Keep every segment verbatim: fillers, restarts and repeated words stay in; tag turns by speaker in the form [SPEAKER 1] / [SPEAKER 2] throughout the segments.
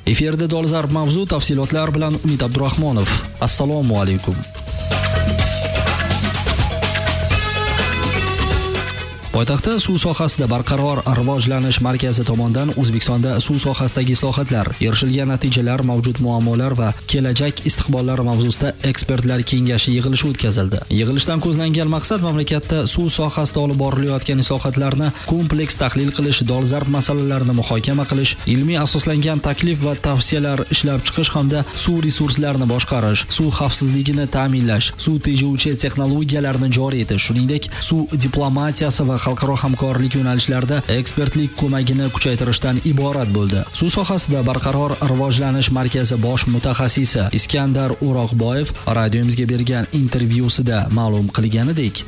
[SPEAKER 1] Efirda dolzarb mavzu, tafsilotlar bilan Umid Abdurahmonov. Assalomu alaykum. Poytaxtda suv sohasida barqaror rivojlanish markazi tomonidan O'zbekistonda suv sohasidagi islohotlar, erishilgan natijalar, mavjud muammolar va kelajak istiqbollari mavzusida ekspertlar kengashi yig'ilishi o'tkazildi. Yig'ilishdan ko'zlangan maqsad mamlakatda suv sohasida olib borilayotgan islohotlarni kompleks tahlil qilish, dolzarb masalalarni muhokama qilish, ilmiy asoslangan taklif va tavsiyalar ishlab chiqish hamda suv resurslarini boshqarish, suv xavfsizligini ta'minlash, suv tejovchi texnologiyalarni joriy etish, shuningdek, suv diplomatiyasi va xalqaro hamkorlik yo'nalishlarida ekspertlik ko'magini kuchaytirishdan iborat bo'ldi. Suv sohasida barqaror rivojlanish markazi bosh mutaxassisi Iskandar O'roqboyev radiomizga bergan intervyusida ma'lum qilganidek,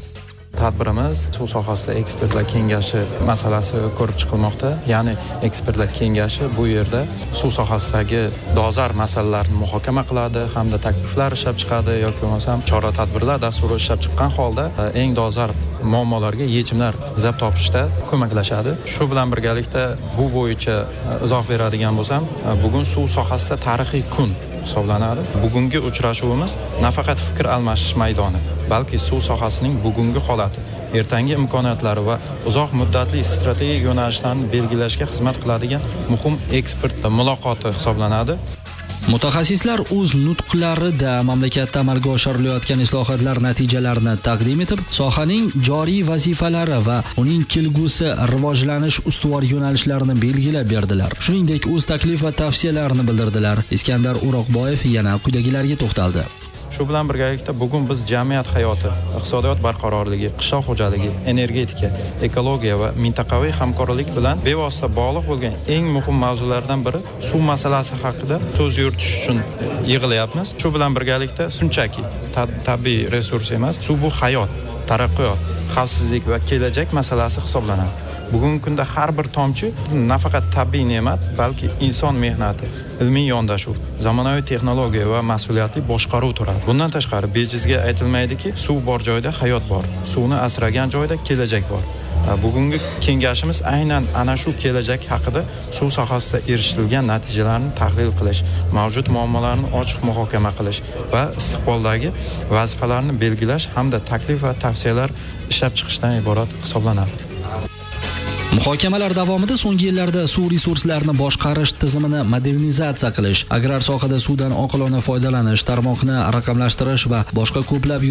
[SPEAKER 2] tadbirimiz suv sohasida ekspertlar kengashi masalasi ko'rib chiqilmoqda. Ya'ni ekspertlar kengashi bu yerda suv sohasidagi dolzarb masalalarni muhokama qiladi hamda takliflar ishlab chiqadi yoki bo'lmasam chora-tadbirlar dasturi ishlab chiqqan holda eng dolzarb muammolarga yechimlar izlab topishda ko'maklashadi. Shu bilan birgalikda bu bo'yicha izoh beradigan bo'lsam, bugun suv sohasida tarixiy kun hisoblanadi. Bugungi uchrashuvimiz nafaqat fikr almashish maydoni, balki suv sohasining bugungi holati, ertangi imkoniyatlari va uzoq muddatli strategik yo'nalishlarni belgilashga xizmat qiladigan muhim ekspert muloqoti hisoblanadi.
[SPEAKER 1] Mutaxassislar o'z nutqlarida mamlakatda amalga oshirilayotgan islohotlar natijalarini taqdim etib, sohaning joriy vazifalari va uning kelgusi rivojlanish ustuvor yo'nalishlarini belgilab berdilar. Shuningdek, o'z taklif va tavsiyalarini bildirdilar. Iskandar O'roqboyev yana quyidagilarga to'xtaldi.
[SPEAKER 2] Shu bilan birgalikda bugun biz jamiyat hayoti, iqtisodiyot barqarorligi, qishloq xo'jaligi, energetika, ekologiya va mintaqaviy hamkorlik bilan bevosita bog'liq bo'lgan eng muhim mavzulardan biri suv masalasi haqida so'z yuritish uchun yig'ilyapmiz. Shu bilan birgalikda shunchaki tabiiy resurs emas, suv bu hayot, taraqqiyot, xavfsizlik va kelajak masalasi hisoblanadi. Bugungi kunda har bir tomchi nafaqat tabiiy ne'mat, balki inson mehnati, ilmiy yondashuv, zamonaviy texnologiya va mas'uliyatli boshqaruv turadi. Bundan tashqari bejizga aytilmaydiki, suv bor joyda hayot bor, suvni asragan joyda kelajak bor. Bugungi kengashimiz aynan ana shu kelajak haqida suv sohasida erishilgan natijalarni tahlil qilish, mavjud muammolarni ochiq muhokama qilish va istiqboldagi vazifalarni belgilash hamda taklif va tavsiyalar ishlab chiqishdan iborat hisoblanadi.
[SPEAKER 1] Muhokamalar davomida so'nggi yillarda suv resurslarini boshqarish tizimini modernizatsiya qilish, agrar sohada suvdan oqilona foydalanish, tarmoqni raqamlashtirish va boshqa ko'plab